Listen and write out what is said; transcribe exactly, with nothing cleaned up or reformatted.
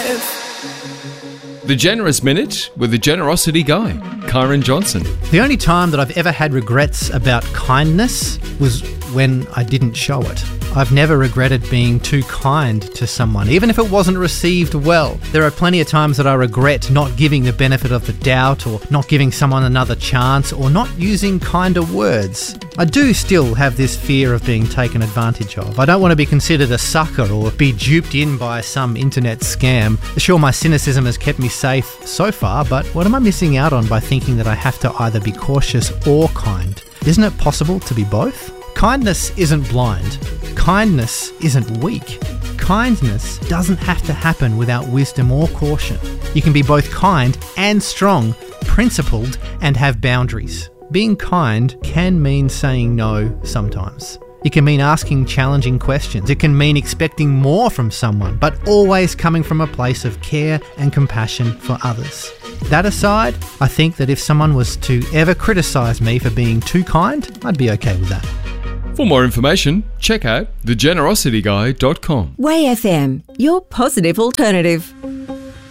life. The Generous Minute with the Generosity Guy, Kyron Johnson. The only time that I've ever had regrets about kindness was when I didn't show it. I've never regretted being too kind to someone, even if it wasn't received well. There are plenty of times that I regret not giving the benefit of the doubt, or not giving someone another chance, or not using kinder words. I do still have this fear of being taken advantage of. I don't want to be considered a sucker or be duped in by some internet scam. Sure, my cynicism has kept me safe so far, but what am I missing out on by thinking that I have to either be cautious or kind? Isn't it possible to be both? Kindness isn't blind. Kindness isn't weak. Kindness doesn't have to happen without wisdom or caution. You can be both kind and strong, principled, and have boundaries. Being kind can mean saying no sometimes. It can mean asking challenging questions. It can mean expecting more from someone, but always coming from a place of care and compassion for others. That aside, I think that if someone was to ever criticise me for being too kind, I'd be okay with that. For more information, check out the generosity guy dot com. Way F M, your positive alternative.